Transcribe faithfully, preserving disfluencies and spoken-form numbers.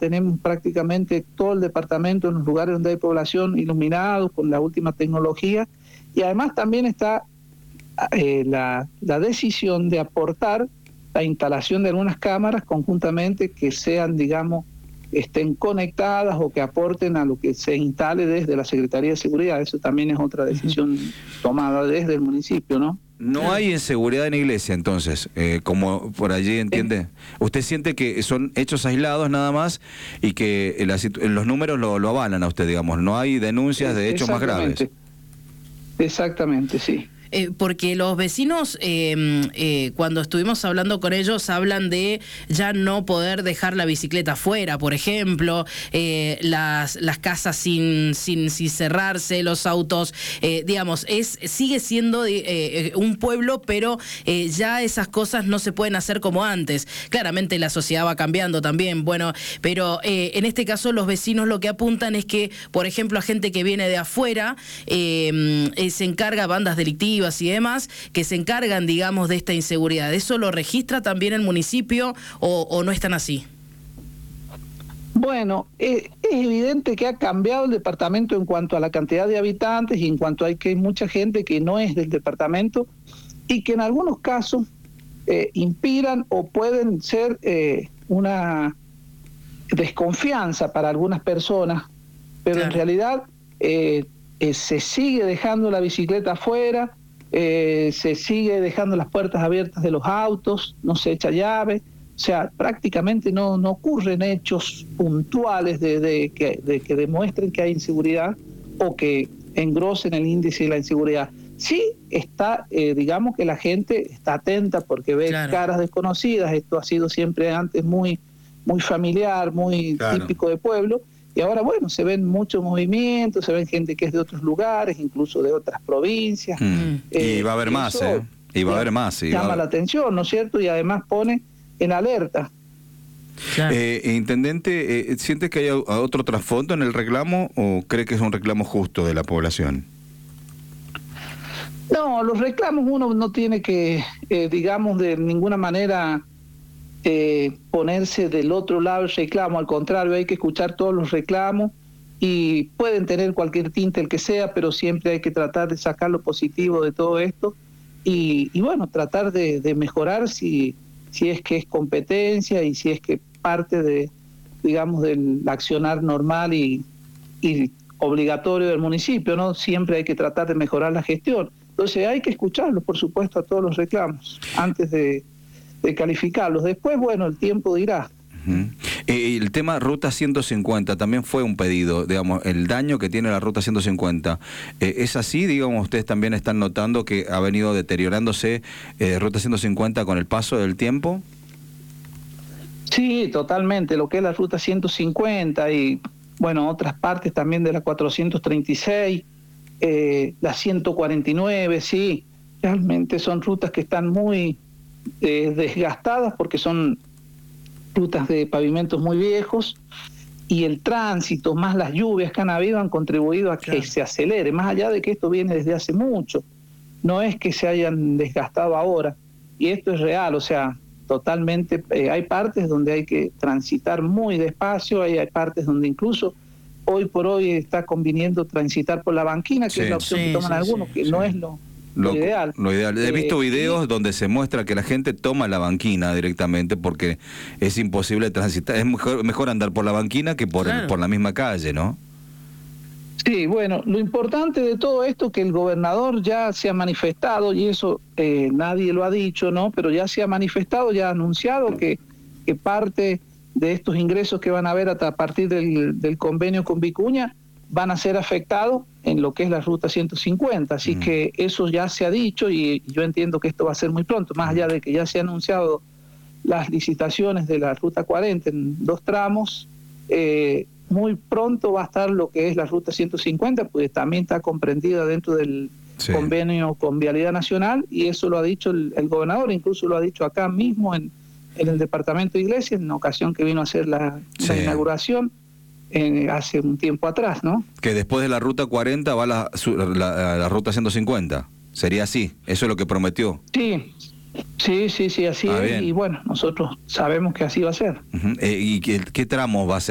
tenemos prácticamente todo el departamento en los lugares donde hay población iluminados con la última tecnología, y además también está eh, la, la decisión de aportar la instalación de algunas cámaras conjuntamente que sean, digamos, estén conectadas o que aporten a lo que se instale desde la Secretaría de Seguridad. Eso también es otra decisión tomada desde el municipio, ¿no? No hay inseguridad en la iglesia, entonces, eh, como por allí entiende. ¿Usted siente que son hechos aislados nada más y que la, los números lo, lo avalan a usted, digamos? No hay denuncias de hechos más graves. Exactamente, sí. Eh, porque los vecinos, eh, eh, cuando estuvimos hablando con ellos, hablan de ya no poder dejar la bicicleta afuera, por ejemplo, eh, las, las casas sin, sin, sin cerrarse, los autos, eh, digamos, es sigue siendo eh, un pueblo, pero eh, ya esas cosas no se pueden hacer como antes. Claramente la sociedad va cambiando también, bueno, pero eh, en este caso los vecinos lo que apuntan es que, por ejemplo, a gente que viene de afuera, eh, eh, se encarga bandas delictivas y demás, que se encargan, digamos, de esta inseguridad. ¿Eso lo registra también el municipio o, o no están así? Bueno, eh, es evidente que ha cambiado el departamento en cuanto a la cantidad de habitantes y en cuanto a que hay mucha gente que no es del departamento y que en algunos casos eh, inspiran o pueden ser eh, una desconfianza para algunas personas, pero claro, en realidad eh, eh, se sigue dejando la bicicleta afuera, Eh, se sigue dejando las puertas abiertas de los autos, no se echa llave, o sea, prácticamente no, no ocurren hechos puntuales de, de, que, de que demuestren que hay inseguridad o que engrosen el índice de la inseguridad. Sí está, eh, digamos que la gente está atenta porque ve claro, caras desconocidas, esto ha sido siempre antes muy, muy familiar, muy claro, típico de pueblo. Y ahora, bueno, se ven muchos movimientos, se ven gente que es de otros lugares, incluso de otras provincias. Mm. Eh, y va a haber más, ¿eh? Y va a haber más. Sí, llama va a... la atención, ¿no es cierto? Y además pone en alerta. Claro. Eh, Intendente, eh, ¿siente que hay otro trasfondo en el reclamo o cree que es un reclamo justo de la población? No, los reclamos uno no tiene que, eh, digamos, de ninguna manera... Eh, ponerse del otro lado del reclamo, al contrario, hay que escuchar todos los reclamos y pueden tener cualquier tinte el que sea, pero siempre hay que tratar de sacar lo positivo de todo esto y, y bueno, tratar de, de mejorar si, si es que es competencia y si es que parte de, digamos, del accionar normal y, y obligatorio del municipio, ¿no? Siempre hay que tratar de mejorar la gestión. Entonces hay que escucharlos, por supuesto, a todos los reclamos antes de de calificarlos. Después, bueno, el tiempo dirá. Uh-huh. eh, el tema Ruta ciento cincuenta también fue un pedido, digamos, el daño que tiene la Ruta ciento cincuenta. Eh, ¿Es así, digamos, ustedes también están notando que ha venido deteriorándose eh, Ruta ciento cincuenta con el paso del tiempo? Sí, totalmente, lo que es la Ruta ciento cincuenta y, bueno, otras partes también de la cuatrocientos treinta y seis, eh, la ciento cuarenta y nueve, sí, realmente son rutas que están muy... Eh, desgastadas porque son rutas de pavimentos muy viejos y el tránsito más las lluvias que han habido han contribuido a que claro, se acelere, más allá de que esto viene desde hace mucho, no es que se hayan desgastado ahora y esto es real, o sea, totalmente, eh, hay partes donde hay que transitar muy despacio, hay, hay partes donde incluso hoy por hoy está conviniendo transitar por la banquina, que sí, es la opción sí, que toman sí, algunos, sí, que sí, no es lo Lo, lo ideal. Lo ideal. He visto eh, videos y... donde se muestra que la gente toma la banquina directamente porque es imposible transitar. Es mejor, mejor andar por la banquina que por, claro, el, por la misma calle, ¿no? Sí, bueno, lo importante de todo esto es que el gobernador ya se ha manifestado, y eso eh, nadie lo ha dicho, ¿no? Pero ya se ha manifestado, ya ha anunciado que, que parte de estos ingresos que van a haber a partir del, del convenio con Vicuña van a ser afectados en lo que es la Ruta ciento cincuenta, así mm. que eso ya se ha dicho y yo entiendo que esto va a ser muy pronto, más allá de que ya se han anunciado las licitaciones de la Ruta cuarenta en dos tramos, eh, muy pronto va a estar lo que es la Ruta ciento cincuenta, pues también está comprendida dentro del sí, convenio con Vialidad Nacional, y eso lo ha dicho el, el gobernador, incluso lo ha dicho acá mismo en, en el departamento de Iglesias, en ocasión que vino a hacer la, sí, la inauguración, Eh, hace un tiempo atrás, ¿no? Que después de la Ruta cuarenta va la, la, la Ruta ciento cincuenta. ¿Sería así? ¿Eso es lo que prometió? Sí, sí, sí, sí, así ah, es. Bien. Y bueno, nosotros sabemos que así va a ser. Uh-huh. eh, ¿Y qué, qué tramos va a ser?